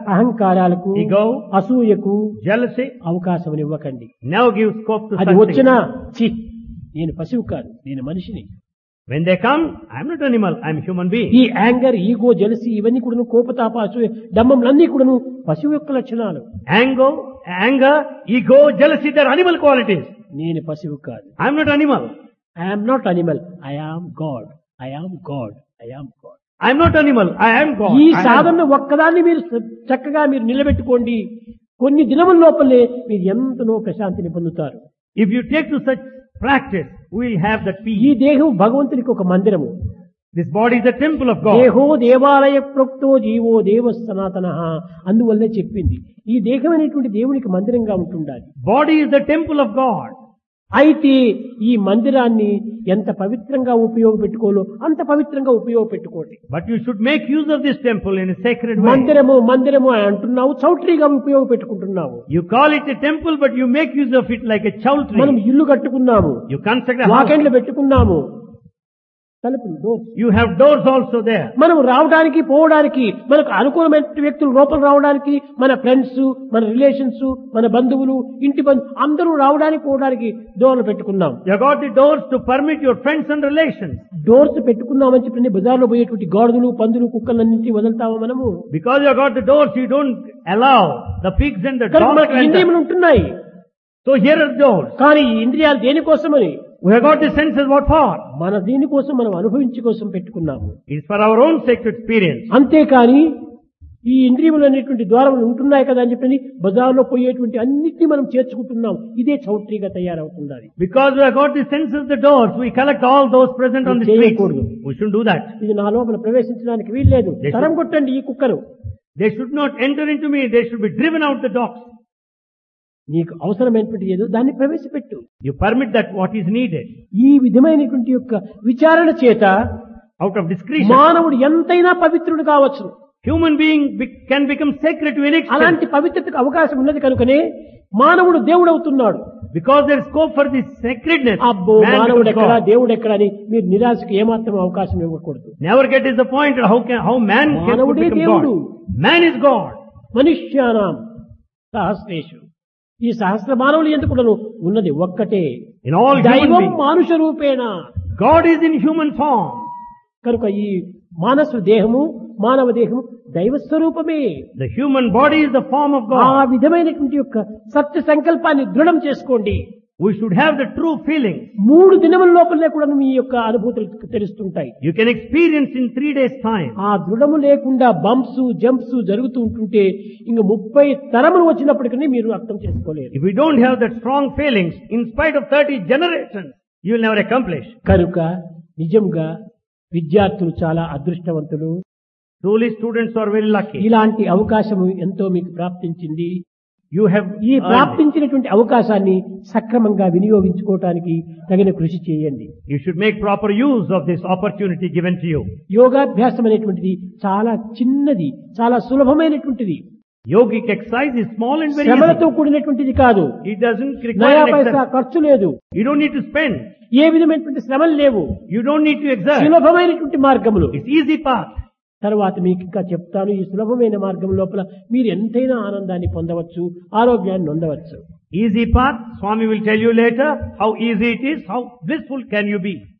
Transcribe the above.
అహంకారాలకు ego, అసూయకు jealousy. అవకాశం ఇవ్వకండి. Never give scope to అది such వచ్చినా things. ఛీ నేను పశువు కాదు, నేను మనిషిని. When they come, I am not animal, I am a human being. ఈ యాంగర్, ఈగో, జెలసీ ఇవన్నీ కూడాను, కోపతాప, అసూయ, డంబంలన్నీ కూడాను పశువు యొక్క లక్షణాలు. Anger, ego, jealousy, they are animal qualities. నేను పశువు కాదు. I am not animal. I am not animal. I am God. I am God. I am God. I am not animal, I am God. ఈ I am సాధన ఒక్కదాన్ని మీరు చక్కగా మీరు నిలబెట్టుకోండి. కొన్ని దినముల లోపలే మీరు ఎంతనో ప్రశాంతిని పొందుతారు. If you take to such practice, we will have that ఈ peace. దేహం భగవంతునికి ఒక మందిరము. This body is the temple of God. దేహో దేవాలయ ప్రోక్తో జీవో దేవ సనాతన, అందువల్లే చెప్పింది ఈ దేహం అనేటువంటి దేవునికి మందిరంగా ఉంటుండాలి. Body is the temple of God. అయితే ఈ మందిరాన్ని ఎంత పవిత్రంగా ఉపయోగపెట్టుకోలో అంత పవిత్రంగా ఉపయోగపెట్టుకోండి. But you should make use of this temple in a sacred way. మందిరము మందిరము అంటున్నావు, చౌట్రీగా ఉపయోగపెట్టుకుంటున్నావు. You call it a temple, but you make use of it like a chowtry. మనం ఇల్లు కట్టుకున్నాము, You construct a house. వాకిండ్లు పెట్టుకున్నాము, తలుపులు doors. You have doors also there. మనం రావడానికి పోవడానికి మనకు అనుకూలమైన వ్యక్తులు లోపల రావడానికి, మన ఫ్రెండ్స్, మన రిలేషన్స్, మన బంధువులు, ఇంటి అందరూ రావడానికి పోవడానికి డోర్లు పెట్టుకున్నాం. You have got the doors to permit your friends and relations. Doors పెట్టుకున్నామని చెప్పి బజార్లో పోయేటువంటి గాడిదలు, పందులు, కుక్కలన్నింటినీ వదులుతామా మనము? Because you have got the doors, you don't allow the pigs and the కనుక dogs మనకి to enter. ఇంద్రియములు ఉంటున్నాయి. So here are the doors. కానీ ఈ ఇంద్రియాలు దేనికోసమని? We have got the senses, what for? మన దీనికోసం, మనం అనుభవించే కోసం పెట్టుకున్నాము. It's for our own sake to experience. అంతేకాని ఈ ఇంద్రియములు అనేటువంటి ద్వారములు ఉంటున్నాయి కదా అని చెప్పి బజార్లో పోయేటువంటి అన్నిటినీ మనం చేర్చుకుంటున్నాం. ఇదే చౌట్రీగా తయారవుతుంది. Because we have got the senses, the doors, we collect all those present on the street. చేయకూడదు. We shouldn't do that. ఇది నా లోపల ప్రవేశించడానికి వీల్లేదు. తరం కొట్టండి ఈ కుక్కను. They should not enter into me, they should be driven out the dogs. నీకు అవసరమైనటువంటి ఏదో దాన్ని ప్రవేశపెట్టు. You permit that what is needed. ఈ విధమైనటువంటి యొక్క విచారణ చేత Out of discretion, మానవుడు ఎంతైనా పవిత్రుడు కావచ్చు. human being can become sacred to any extent. అలాంటి పవిత్రతకు అవకాశం ఉన్నది కనుకనే మానవుడు దేవుడు అవుతున్నాడు. Because there is scope for this sacredness. అబ్బో Man మానవుడు becomes ఎక్కడా, God. దేవుడు ఎక్కడా అని మీరు నిరాశకు ఏమాత్రం అవకాశం ఇవ్వకూడదు. Never get disappointed how man can మానవుడే become దేవుడు. God. Man is God. మనుష్యానాం సహస్రేషు, ఈ సహస్ర మానవులు ఎందుకు ఉన్నది ఒక్కటే, In all human దైవం beings, మానుష రూపేణ. God is in human form. కనుక ఈ మానవ దేహము, మానవ దేహము దైవ స్వరూపమే. The human body is the form of ఆ God. విధమైనటువంటి యొక్క సత్య సంకల్పాన్ని దృఢం చేసుకోండి. We should have the true feeling. 3 దినముల లోపలనే కూడా మీ యొక్క అనుభూతులు తెలుస్తుంటాయి. You can experience in 3 days' time. ఆ దృఢము లేకుండా బంప్స్ జంప్స్ జరుగుతూ ఉంటుంటే ఇంక 30 తరములు వచ్చినప్పటికీ మీరు అర్థం చేసుకోలేరు. If we don't have that strong feelings, in spite of 30 generations, you will never accomplish. కనుక నిజంగా విద్యార్థులు చాలా అదృష్టవంతులు. Truly, students are very lucky. ఇలాంటి అవకాశం ఎంతో మీకు ప్రాప్తించింది. You have ఈ earned it. ప్రాప్తించినటువంటి అవకాశాన్ని సక్రమంగా వినియోగించుకోవటానికి తగిన కృషి చేయండి. You should make proper use of this opportunity given to you. యోగాభ్యాసం అనేటువంటిది చాలా చిన్నది, చాలా సులభమైనటువంటిది. Yogic exercise is small and very శ్రమలతో easy. కూడినటువంటిది కాదు. It doesn't నయా require పైసా exercise. ఖర్చు లేదు. You don't need to spend. ఏ విధమైనటువంటి శ్రమలు లేవు. You don't need to exert. సులభమైనటువంటి మార్గములు. It's easy path. తర్వాత మీకు ఇంకా చెప్తాను. ఈ సులభమైన మార్గం లోపల మీరు ఎంతైనా ఆనందాన్ని పొందవచ్చు, ఆరోగ్యాన్ని పొందవచ్చు. Easy path. Swami will tell you later how easy it is, how blissful can you be.